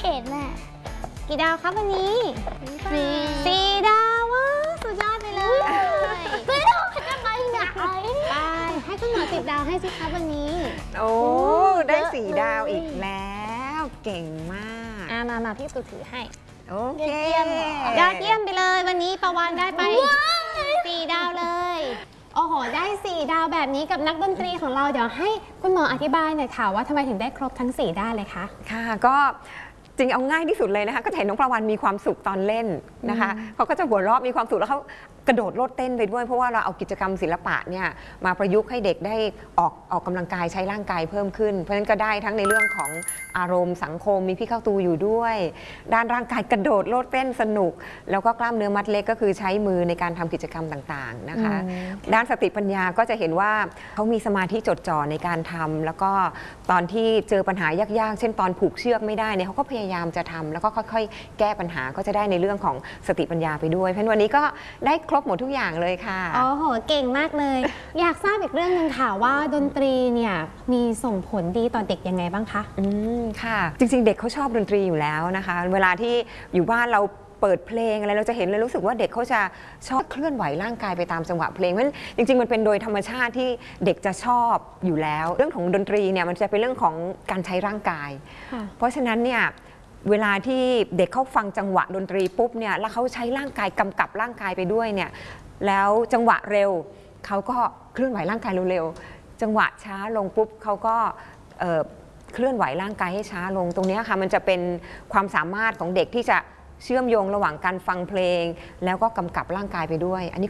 เห็นน่ะกี่ดาวครับวันนี้สี่ 4 ดาวว้าวสุดยอดไปเลยไม่ต้องจะไปไหนไปให้คุณหมอ10 ดาวให้สิครับวันนี้โอ้ได้4 ดาวอีกแล้วเก่งมากมาพี่ตู่ถือให้โอเคยอดเยี่ยมไปเลยวันนี้ประวานได้ไป4 ดาวเลยโอ้โหได้4 ดาวแบบนี้กับนักดนตรีของเราเดี๋ยวให้คุณหมออธิบายหน่อยค่ะว่าทำไมถึงได้ครบทั้ง4 ด้านเลยคะค่ะก็จริงเอาง่ายที่สุดเลยนะคะก็จะเห็นน้องประวันมีความสุขตอนเล่นนะคะเขาก็จะหัวเราะมีความสุขแล้วเขากระโดดโลดเต้นไปด้วยเพราะว่าเราเอากิจกรรมศิลปะเนี่ยมาประยุกต์ให้เด็กได้ออกกำลังกายใช้ร่างกายเพิ่มขึ้นเพราะฉะนั้นก็ได้ทั้งในเรื่องของอารมณ์สังคมมีพี่เข้าตูอยู่ด้วย ด้านร่างกายกระโดดโลดเต้นสนุกแล้วก็กล้ามเนื้อมัดเล็กก็คือใช้มือในการทำกิจกรรมต่างๆนะคะด้านสติปัญญาก็จะเห็นว่าเขามีสมาธิจดจ่อในการทำแล้วก็ตอนที่เจอปัญหายากๆเช่นตอนผูกเชือกไม่ได้เนี่ยเขาก็พยายามจะทำแล้วก็ค่อยๆแก้ปัญหาก็จะได้ในเรื่องของสติปัญญาไปด้วยเพราะฉะนั้นวันนี้ก็ได้ครบหมดทุกอย่างเลยค่ะโอ้โหเก่งมากเลย อยากทราบอีกเรื่องหนึ่งค่ะว่าดนตรีเนี่ยมีส่งผลดีต่อเด็กยังไงบ้างคะค่ะจริงๆเด็กเขาชอบดนตรีอยู่แล้วนะคะเวลาที่อยู่บ้านเราเปิดเพลงอะไรเราจะเห็นเลยรู้สึกว่าเด็กเขาจะชอบเคลื่อนไหวร่างกายไปตามจังหวะเพลงเพราะฉะนั้นจริงๆมันเป็นโดยธรรมชาติที่เด็กจะชอบอยู่แล้วเรื่องของดนตรีเนี่ยมันจะเป็นเรื่องของการใช้ร่างกายเพราะฉะนั้นเนี่ยเวลาที่เด็กเขาฟังจังหวะดนตรีปุ๊บเนี่ยแล้วเขาใช้ร่างกายกำกับร่างกายไปด้วยเนี่ยแล้วจังหวะเร็วเขาก็เคลื่อนไหวร่างกายเร็วๆจังหวะช้าลงปุ๊บเขาก็เคลื่อนไหวร่างกายให้ช้าลงตรงนี้ค่ะมันจะเป็นความสามารถของเด็กที่จะเชื่อมโยงระหว่างการฟังเพลงแล้วก็กำกับร่างกายไปด้วยอันนี้